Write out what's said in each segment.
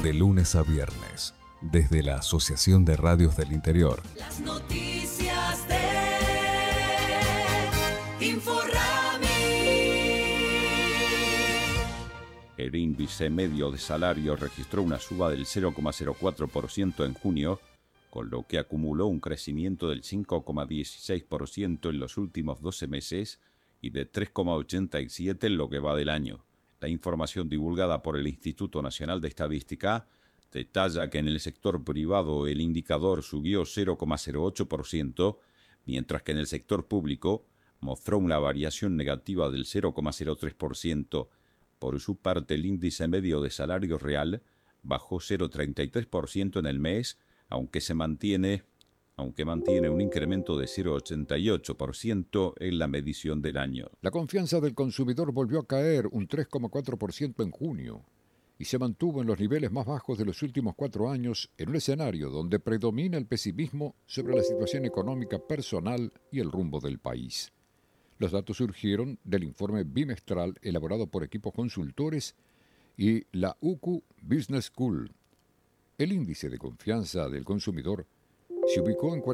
De lunes a viernes, desde la Asociación de Radios del Interior. Las noticias de Inforrami. El índice medio de salario registró una suba del 0,04% en junio, con lo que acumuló un crecimiento del 5,16% en los últimos 12 meses y de 3,87% en lo que va del año. La información divulgada por el Instituto Nacional de Estadística detalla que en el sector privado el indicador subió 0,08%, mientras que en el sector público mostró una variación negativa del 0,03%. Por su parte, el índice medio de salario real bajó 0,33% en el mes, aunque mantiene un incremento de 0,88% en la medición del año. La confianza del consumidor volvió a caer un 3,4% en junio y se mantuvo en los niveles más bajos de los últimos 4 años en un escenario donde predomina el pesimismo sobre la situación económica personal y el rumbo del país. Los datos surgieron del informe bimestral elaborado por equipos consultores y la UQ Business School. El índice de confianza del consumidor se ubicó en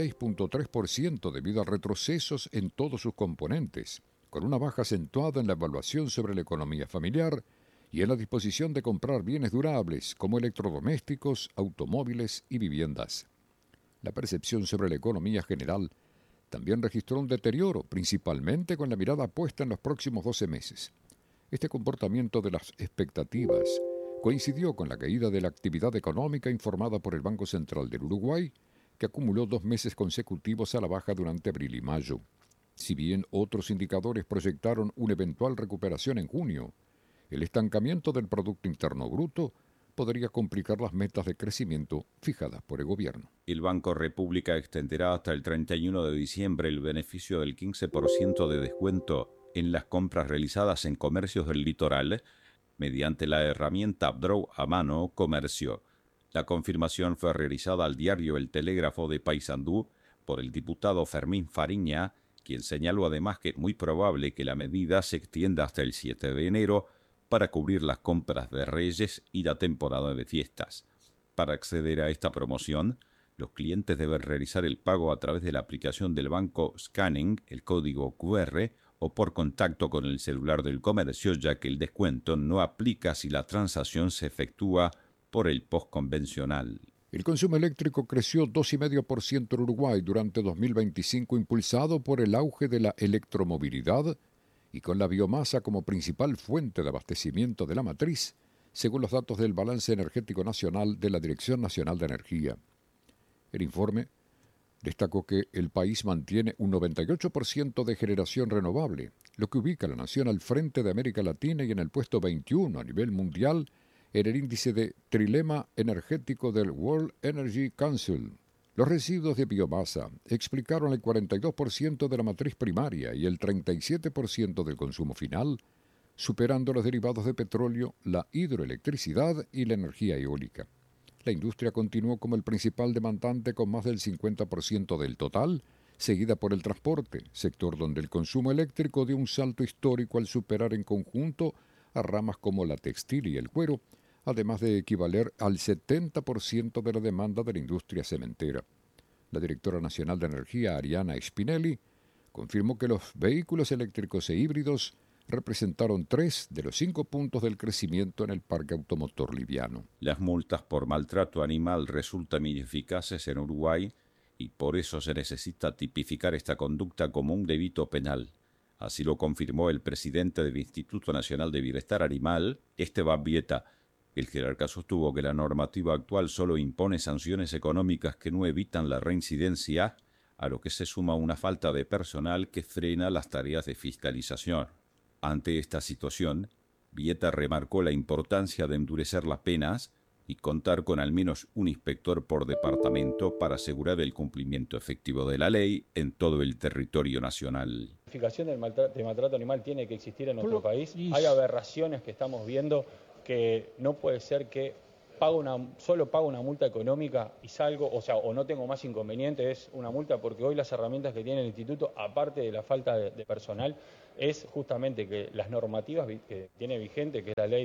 46,3% debido a retrocesos en todos sus componentes, con una baja acentuada en la evaluación sobre la economía familiar y en la disposición de comprar bienes durables como electrodomésticos, automóviles y viviendas. La percepción sobre la economía general también registró un deterioro, principalmente con la mirada puesta en los próximos 12 meses. Este comportamiento de las expectativas coincidió con la caída de la actividad económica informada por el Banco Central del Uruguay, que acumuló 2 meses consecutivos a la baja durante abril y mayo. Si bien otros indicadores proyectaron una eventual recuperación en junio, el estancamiento del Producto Interno Bruto podría complicar las metas de crecimiento fijadas por el gobierno. El Banco República extenderá hasta el 31 de diciembre el beneficio del 15% de descuento en las compras realizadas en comercios del litoral mediante la herramienta Draw a Mano Comercio. La confirmación fue realizada al diario El Telégrafo de Paysandú por el diputado Fermín Fariña, quien señaló además que es muy probable que la medida se extienda hasta el 7 de enero para cubrir las compras de Reyes y la temporada de fiestas. Para acceder a esta promoción, los clientes deben realizar el pago a través de la aplicación del banco Scanning, el código QR, o por contacto con el celular del comercio, ya que el descuento no aplica si la transacción se efectúa por el POS convencional. El consumo eléctrico creció 2,5% en Uruguay durante 2025, impulsado por el auge de la electromovilidad y con la biomasa como principal fuente de abastecimiento de la matriz, según los datos del Balance Energético Nacional de la Dirección Nacional de Energía. El informe destacó que el país mantiene un 98% de generación renovable, lo que ubica a la nación al frente de América Latina y en el puesto 21 a nivel mundial en el índice de trilema energético del World Energy Council. Los residuos de biomasa explicaron el 42% de la matriz primaria y el 37% del consumo final, superando los derivados de petróleo, la hidroelectricidad y la energía eólica. La industria continuó como el principal demandante con más del 50% del total, seguida por el transporte, sector donde el consumo eléctrico dio un salto histórico al superar en conjunto a ramas como la textil y el cuero, además de equivaler al 70% de la demanda de la industria cementera. La directora nacional de Energía, Ariana Spinelli, confirmó que los vehículos eléctricos e híbridos representaron 3 de los 5 puntos del crecimiento en el parque automotor liviano. Las multas por maltrato animal resultan ineficaces en Uruguay y por eso se necesita tipificar esta conducta como un delito penal. Así lo confirmó el presidente del Instituto Nacional de Bienestar Animal, Esteban Vieta. El jerarca sostuvo que la normativa actual solo impone sanciones económicas que no evitan la reincidencia, a lo que se suma una falta de personal que frena las tareas de fiscalización. Ante esta situación, Vieta remarcó la importancia de endurecer las penas y contar con al menos un inspector por departamento para asegurar el cumplimiento efectivo de la ley en todo el territorio nacional. La tipificación del maltrato animal tiene que existir en nuestro país. Hay aberraciones que estamos viendo que no puede ser que solo pago una multa económica y salgo, o sea, o no tengo más inconveniente, es una multa porque hoy las herramientas que tiene el instituto, aparte de la falta de personal, es justamente que las normativas que tiene vigente, que es la ley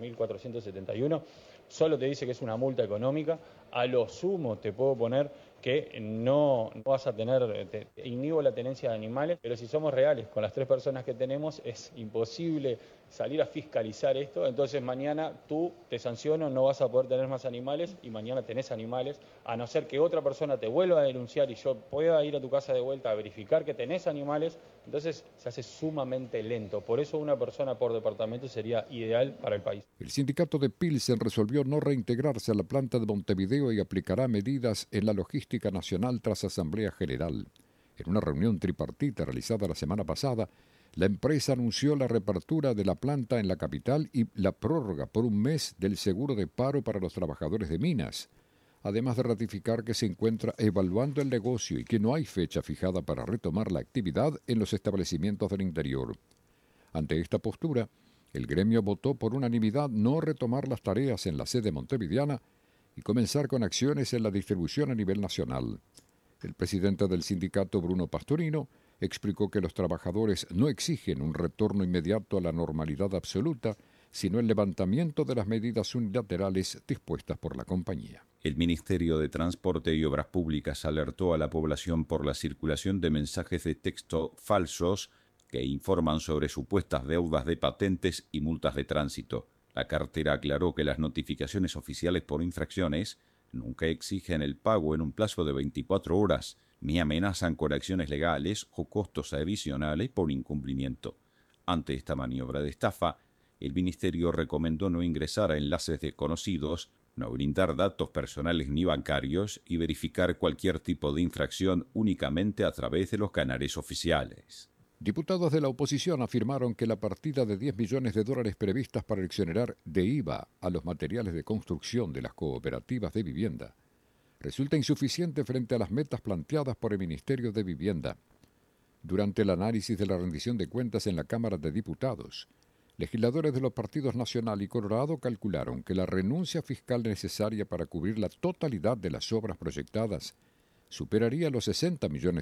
18.471, solo te dice que es una multa económica. A lo sumo te puedo poner que no vas a tener, inhibo la tenencia de animales, pero si somos reales con las 3 personas que tenemos, es imposible salir a fiscalizar esto. Entonces mañana tú te sanciono, no vas a poder tener más animales y mañana tenés animales, a no ser que otra persona te vuelva a denunciar y yo pueda ir a tu casa de vuelta a verificar que tenés animales. Entonces se hace sumamente lento. Por eso una persona por departamento sería ideal para el país. El sindicato de Pilsen resolvió no reintegrarse a la planta de Montevideo y aplicará medidas en la logística nacional tras Asamblea General. En una reunión tripartita realizada la semana pasada, la empresa anunció la reapertura de la planta en la capital y la prórroga por un mes del seguro de paro para los trabajadores de minas, además de ratificar que se encuentra evaluando el negocio y que no hay fecha fijada para retomar la actividad en los establecimientos del interior. Ante esta postura, el gremio votó por unanimidad no retomar las tareas en la sede montevideana y comenzar con acciones en la distribución a nivel nacional. El presidente del sindicato, Bruno Pastorino, explicó que los trabajadores no exigen un retorno inmediato a la normalidad absoluta, sino el levantamiento de las medidas unilaterales dispuestas por la compañía. El Ministerio de Transporte y Obras Públicas alertó a la población por la circulación de mensajes de texto falsos que informan sobre supuestas deudas de patentes y multas de tránsito. La cartera aclaró que las notificaciones oficiales por infracciones nunca exigen el pago en un plazo de 24 horas, ni amenazan con acciones legales o costos adicionales por incumplimiento. Ante esta maniobra de estafa, el Ministerio recomendó no ingresar a enlaces desconocidos, no brindar datos personales ni bancarios y verificar cualquier tipo de infracción únicamente a través de los canales oficiales. Diputados de la oposición afirmaron que la partida de $10 millones previstas para exonerar de IVA a los materiales de construcción de las cooperativas de vivienda resulta insuficiente frente a las metas planteadas por el Ministerio de Vivienda. Durante el análisis de la rendición de cuentas en la Cámara de Diputados, legisladores de los partidos Nacional y Colorado calcularon que la renuncia fiscal necesaria para cubrir la totalidad de las obras proyectadas superaría los $60 millones,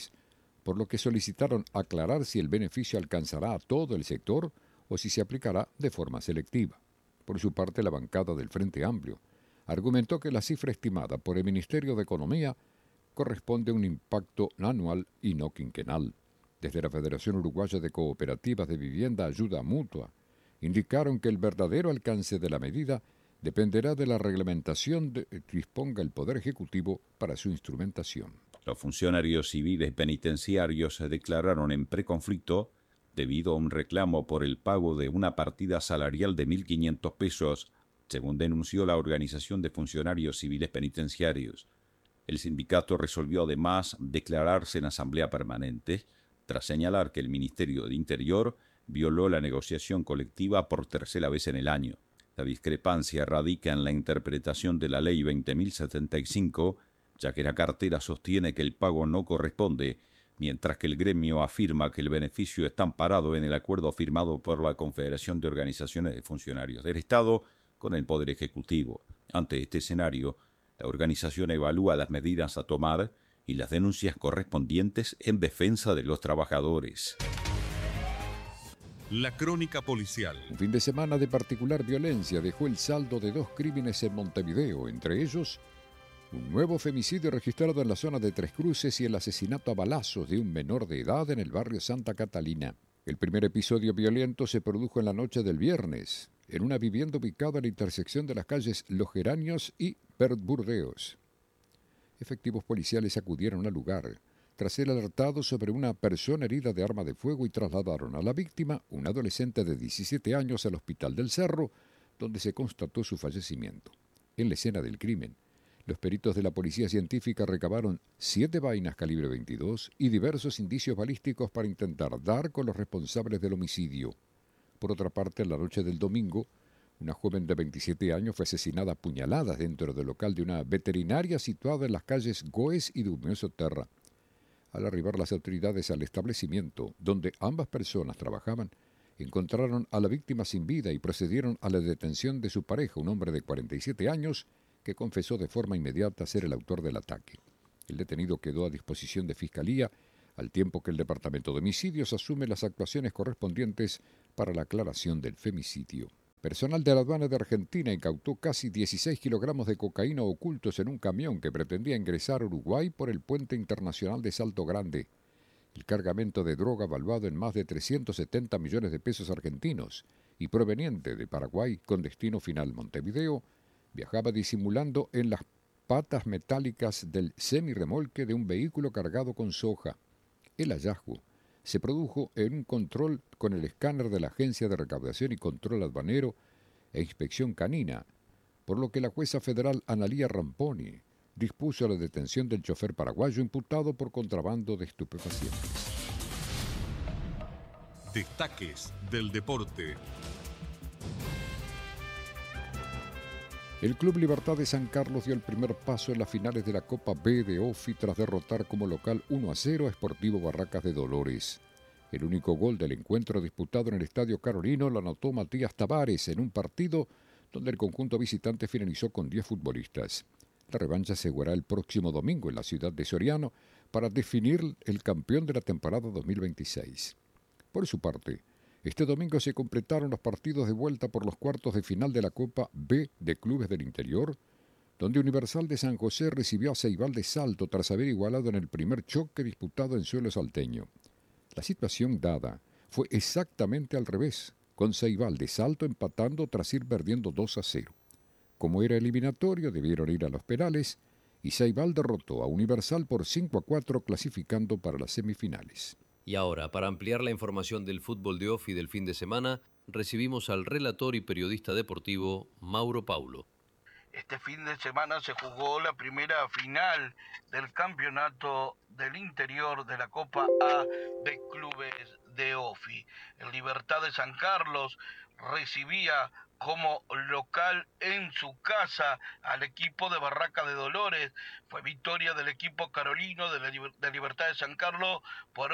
por lo que solicitaron aclarar si el beneficio alcanzará a todo el sector o si se aplicará de forma selectiva. Por su parte, la bancada del Frente Amplio argumentó que la cifra estimada por el Ministerio de Economía corresponde a un impacto anual y no quinquenal. Desde la Federación Uruguaya de Cooperativas de Vivienda Ayuda Mutua, indicaron que el verdadero alcance de la medida dependerá de la reglamentación que disponga el Poder Ejecutivo para su instrumentación. Los funcionarios civiles penitenciarios se declararon en preconflicto debido a un reclamo por el pago de una partida salarial de 1.500 pesos, según denunció la Organización de Funcionarios Civiles Penitenciarios. El sindicato resolvió además declararse en asamblea permanente, tras señalar que el Ministerio de Interior violó la negociación colectiva por tercera vez en el año. La discrepancia radica en la interpretación de la Ley 20.075, ya que la cartera sostiene que el pago no corresponde, mientras que el gremio afirma que el beneficio está amparado en el acuerdo firmado por la Confederación de Organizaciones de Funcionarios del Estado con el Poder Ejecutivo. Ante este escenario, la organización evalúa las medidas a tomar y las denuncias correspondientes en defensa de los trabajadores. La crónica policial. Un fin de semana de particular violencia dejó el saldo de 2 crímenes en Montevideo, entre ellos un nuevo femicidio registrado en la zona de Tres Cruces y el asesinato a balazos de un menor de edad en el barrio Santa Catalina. El primer episodio violento se produjo en la noche del viernes, en una vivienda ubicada en la intersección de las calles Los Geranios y Pert Burdeos. Efectivos policiales acudieron al lugar tras ser alertados sobre una persona herida de arma de fuego y trasladaron a la víctima, un adolescente de 17 años, al Hospital del Cerro, donde se constató su fallecimiento. En la escena del crimen, los peritos de la policía científica recabaron 7 vainas calibre 22 y diversos indicios balísticos para intentar dar con los responsables del homicidio. Por otra parte, en la noche del domingo, una joven de 27 años fue asesinada a puñaladas dentro del local de una veterinaria situada en las calles Goes y Dumioso Terra. Al arribar las autoridades al establecimiento donde ambas personas trabajaban, encontraron a la víctima sin vida y procedieron a la detención de su pareja, un hombre de 47 años, que confesó de forma inmediata ser el autor del ataque. El detenido quedó a disposición de Fiscalía, al tiempo que el Departamento de Homicidios asume las actuaciones correspondientes para la aclaración del femicidio. Personal de la aduana de Argentina incautó casi 16 kilogramos de cocaína ocultos en un camión que pretendía ingresar a Uruguay por el puente internacional de Salto Grande. El cargamento de droga valuado en más de 370 millones de pesos argentinos y proveniente de Paraguay con destino final Montevideo, viajaba disimulando en las patas metálicas del semirremolque de un vehículo cargado con soja. El hallazgo se produjo en un control con el escáner de la Agencia de Recaudación y Control Aduanero e Inspección Canina, por lo que la jueza federal Analía Ramponi dispuso la detención del chofer paraguayo imputado por contrabando de estupefacientes. Destaques del deporte. El Club Libertad de San Carlos dio el primer paso en las finales de la Copa B de OFI tras derrotar como local 1-0 a Sportivo Barracas de Dolores. El único gol del encuentro disputado en el Estadio Carolino lo anotó Matías Tavares en un partido donde el conjunto visitante finalizó con 10 futbolistas. La revancha se jugará el próximo domingo en la ciudad de Soriano para definir el campeón de la temporada 2026. Por su parte, este domingo se completaron los partidos de vuelta por los cuartos de final de la Copa B de Clubes del Interior, donde Universal de San José recibió a Ceibal de Salto tras haber igualado en el primer choque disputado en suelo salteño. La situación dada fue exactamente al revés, con Ceibal de Salto empatando tras ir perdiendo 2-0. Como era eliminatorio, debieron ir a los penales y Ceibal derrotó a Universal por 5-4, clasificando para las semifinales. Y ahora, para ampliar la información del fútbol de OFI del fin de semana, recibimos al relator y periodista deportivo Mauro Paulo. Este fin de semana se jugó la primera final del campeonato del interior de la Copa A de Clubes de OFI. El Libertad de San Carlos recibía como local en su casa al equipo de Barraca de Dolores. Fue victoria del equipo carolino de Libertad de San Carlos por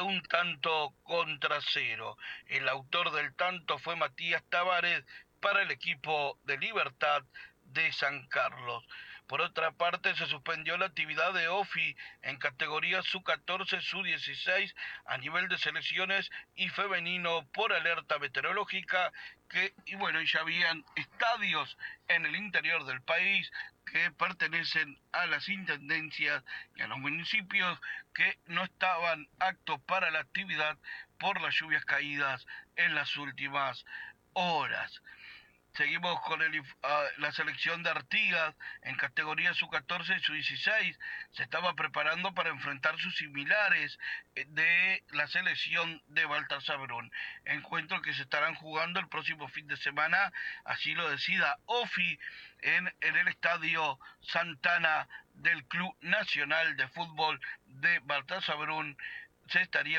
1-0. El autor del tanto fue Matías Tavares para el equipo de Libertad de San Carlos. Por otra parte, se suspendió la actividad de OFI en categorías Sub-14, Sub-16 a nivel de selecciones y femenino por alerta meteorológica y ya habían estadios en el interior del país que pertenecen a las intendencias y a los municipios que no estaban aptos para la actividad por las lluvias caídas en las últimas horas. Seguimos con la selección de Artigas en categoría Sub-14 y Sub-16. Se estaba preparando para enfrentar sus similares de la selección de Baltasar Brun. Encuentros que se estarán jugando el próximo fin de semana, así lo decida OFI, en el Estadio Santana del Club Nacional de Fútbol de Baltasar Brun. Se estaría